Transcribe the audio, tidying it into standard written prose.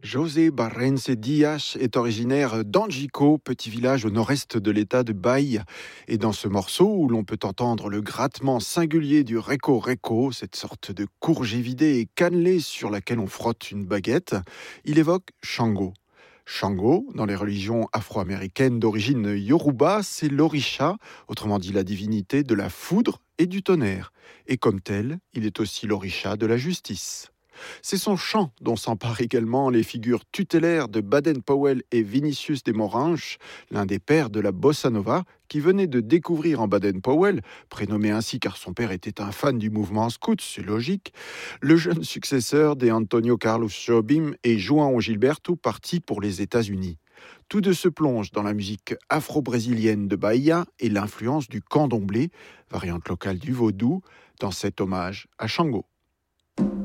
José Barrense Dias est originaire d'Angico, petit village au nord-est de l'état de Bahia. Et dans ce morceau, où l'on peut entendre le grattement singulier du reco-reco, cette sorte de courge évidée et cannelée sur laquelle on frotte une baguette, il évoque Shango. Shango, dans les religions afro-américaines d'origine yoruba, c'est l'orisha, autrement dit la divinité de la foudre et du tonnerre. Et comme tel, il est aussi l'orisha de la justice. C'est son chant dont s'emparent également les figures tutélaires de Baden-Powell et Vinicius de Morange, l'un des pères de la bossa nova, qui venait de découvrir en Baden-Powell, prénommé ainsi car son père était un fan du mouvement scout, c'est logique, le jeune successeur de Antonio Carlos Jobim et João Gilberto partis pour les États-Unis. Tous deux se plongent dans la musique afro-brésilienne de Bahia et l'influence du candomblé, variante locale du vaudou, dans cet hommage à Shango.